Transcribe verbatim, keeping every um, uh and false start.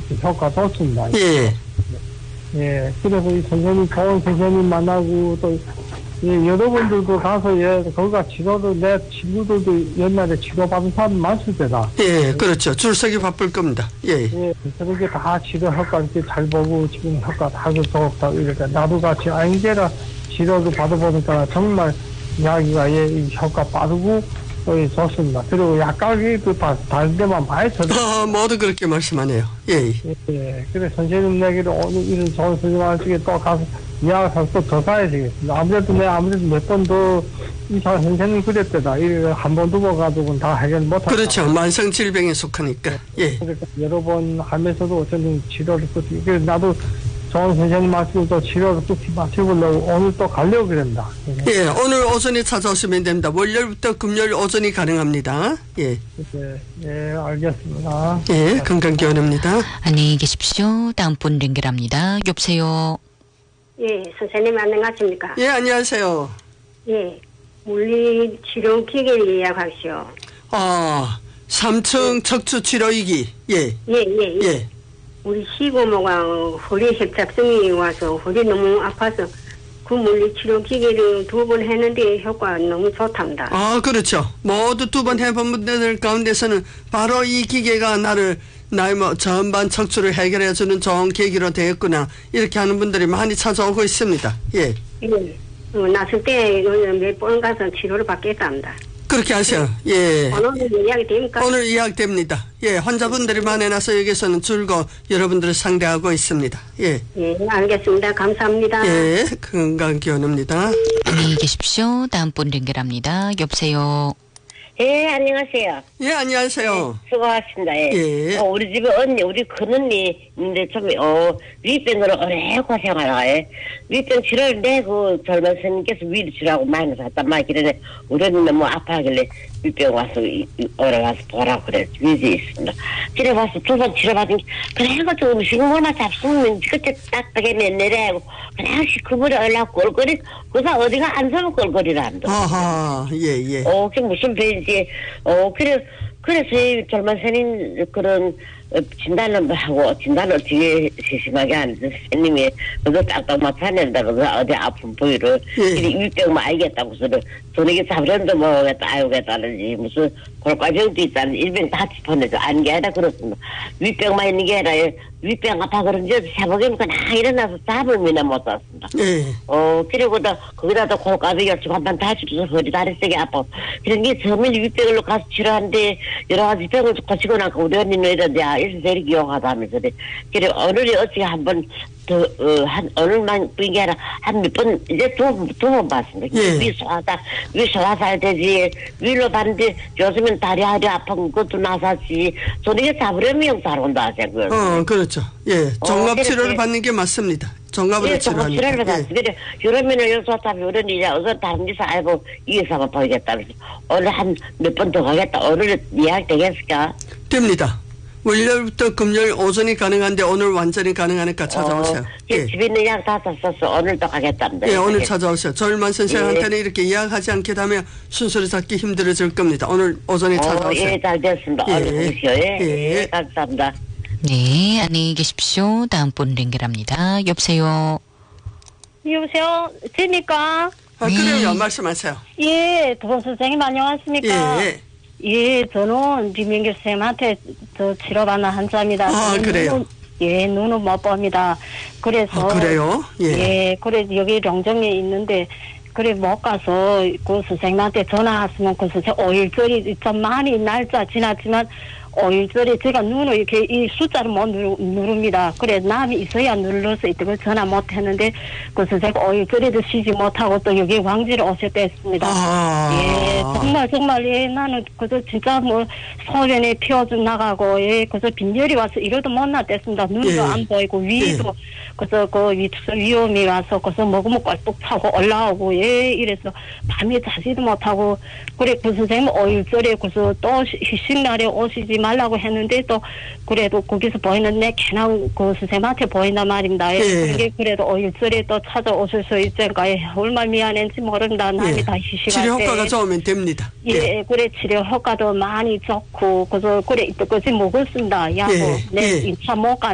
효과 좋습니다. 예. 예, 그래서 이 선생님, 좋은 선생님 만나고, 또, 예, 여러분들도 가서, 예, 거기가 치료도, 내 친구들도 옛날에 치료받은 사람 많을 때다. 예, 그렇죠. 줄서기 바쁠 겁니다. 예. 예, 그렇게 다 치료 효과 이렇게 잘 보고, 지금 효과 다 좋다, 이렇게. 나도 같이 아인제라 치료도 받아보니까 정말 이야기가, 예, 이 효과 빠르고, 또, 예, 좋습니다. 그리고 약가기도 다, 다른 데만 많이 쳐. 아, 모두 그렇게 말씀하네요. 예. 예, 예. 그래, 선생님 내기를 오늘 이런 좋은 선생님한테 또 가서 이야기해서 또 더 가야 되겠습니다. 아무래도 내가 아무래도 몇 번 더 이상 선생님 그랬대다. 이래 한 번, 두 번 가지고는 다 해결 못하고. 그렇죠. 만성 질병에 속하니까. 예. 그러니까 여러 번 하면서도 어쨌든 치료를 끝이, 그래서 나도 좋은 선생님 말씀을 또 치료를 끝이 마치려고 오늘 또 가려고 그랬다. 예, 오늘 오전에 찾아오시면 됩니다. 월요일부터 금요일 오전이 가능합니다. 예. 예, 예, 알겠습니다. 예, 건강기원입니다. 안녕히 계십시오. 다음 분 연결합니다. 여보세요. 예, 선생님 안녕하십니까? 예, 안녕하세요. 예, 물리치료기계 예약하시오. 아, 삼 층 척추치료이기. 예. 예, 예, 예. 예. 우리 시고모가 허리 협착증이 와서 허리 너무 아파서 그 물리치료기계를 두 번 했는데 효과가 너무 좋답니다. 아, 그렇죠. 모두 두 번 해본 분들 가운데서는 바로 이 기계가 나를 나의 뭐 전반 척추를 해결해주는 좋은 계기로 되었구나 이렇게 하는 분들이 많이 찾아오고 있습니다. 예. 예. 어, 났을 때 몇 번 가서 치료를 받겠답니다. 그렇게 하세요. 예. 오늘 예약이 됩니까? 오늘 예약됩니다. 예, 환자분들이 많아서 여기서는 줄고 여러분들을 상대하고 있습니다. 예. 예, 알겠습니다. 감사합니다. 예, 건강기원입니다. 안녕히 계십시오. 다음 분 연결합니다. 여보세요. 예, 안녕하세요. 예, 안녕하세요. 예, 수고하셨습니다. 예. 예. 어, 우리 집에 언니, 우리 큰언니, 있는데 좀, 어, 위병으로 오래 고생하라, 예. 위병 치료를 내고 젊은 스님께서 위를 치료하고 많이 갔단 말이길래, 우리 언니 너무 아파하길래 위병 와서, 이, 이, 오래 와서 보라고 그래, 위지에 있습니다. 그래 와서 두 번 치료받은 게, 그래가지고 음식물만 잡수면 그때 딱딱해 내내래고, 그냥 시커물에 얼라고 꼴꼴이, 그사 어디가 안 서면 꼴꼴이란다. 아하, 예, 예. 어, 그게 무슨 배인지, 어, 그래, 그래서 이 젊은 스님 그런, 어, 진단을 하고, 진단을 뒤에 세심하게 하는 스님이, 그거 딱딱 맞춰낸다, 그거 어디 아픈 부위를, 예. 이 위병만 알겠다고, 그래서, 저녁에 잡으려도 먹겠다, 아유겠다는지, 무슨, 골과정도 있다는 일병 다 짚어내서 아는 게 아니라 그렇습니다. 위병만 있는 게 아니라, 위병 아파 그런지, 새벽에 그냥 일어나서 잠을 미나 못 잤습니다. 예. 어, 그리고 또, 거기다 또 골가루 열증 한번 다시 줘서 허리 다리 세게 아파. 그런 게 처음에 위병으로 가서 치료하는데, 여러 가지 병을 고치고 나서 우리 언니는 이런데, 아, 일선 제일 기억하다 하면서. 그래, 오늘이 어찌 한번, 더, 어, 한, 오늘만 뿐이 게 아니라, 한 몇 번, 이제 두, 두 번 봤습니다. 예. 위 소화사, 위 소화살 되지, 위로 봤는데, 요즘은 다리 하리 아픈 것도 나사지, 저녁에 잡으려면 잘 온다 하자고요. 어, 그렇죠. 예. 종합치료를 그래, 받는 게 맞습니다. 종합으로 예, 치료하는 치료를 거. 받았어. 그래, 여름에는 여기서 왔다면 이런 일이 어서 다른 데서 알고 이에서 한번 보이겠다. 그래서 오늘 한 몇 번 더 가겠다. 오늘 예약 되겠을까? 됩니다. 월요일부터 금요일 오전이 가능한데 오늘 완전히 가능하니까 찾아오세요. 어, 예. 집에 있는 약 다 썼어. 오늘 또 가겠답니다. 예, 오늘 찾아오세요. 조일만 선생한테는 예. 이렇게 예약하지 않게 되면 순서를 찾기 힘들어질 겁니다. 오늘 오전에 어, 찾아오세요. 예, 잘 됐습니다. 예. 오늘 보시오. 예. 예. 예, 감사합니다. 네, 안녕히 계십시오. 다음 분 연결합니다. 여보세요. 여보세요? 됩니까? 아, 그래요. 말씀하세요. 예, 도원 선생님 안녕하십니까? 예. 예, 저는 비명규 선생님한테 저 치료받는 환자입니다. 아, 저는 그래요? 눈은, 예, 눈은 못 봅니다. 그래서. 아, 그래요? 예. 예, 그래, 여기 영정에 있는데, 그래, 못 가서 그 선생님한테 전화했으면 그 선생님 오일절이 좀 많이 날짜 지났지만, 오일절에 제가 눈을 이렇게 이 숫자를 못 누르, 누릅니다. 그래, 남이 있어야 눌러서 이때가 전화 못 했는데, 그래서 제가 오일절에도 쉬지 못하고 또 여기 광주를 오셨다 했습니다. 아. 예, 정말, 정말, 예, 나는 그저 진짜 뭐, 소변에 피어좀 나가고, 예, 그저 빈혈이 와서 이러도 못 났댔습니다. 눈도 예. 안 보이고, 위도, 그저 그 위투 위험이 와서, 그저 먹으면 꼴뚝 차고 올라오고, 예, 이래서 밤에 자지도 못하고, 그래, 그 선생님 오일절에 그저 또 휴식날에 오시지 말라고 했는데 또 그래도 거기서 보이는 내 개나 그 선생님한테 보인단 말입니다. 예. 예. 그게 그래도 오일절에 또 찾아오실 수 있을까? 예. 얼마나 미안한지 모른다. 남이 예. 다 휴식할 치료 때. 효과가 좋으면 됩니다. 예, 예. 그래 치료 효과도 많이 좋고 그래서 그래 이때까지 먹었습니다. 약을 예. 내 예. 이 차 못 가.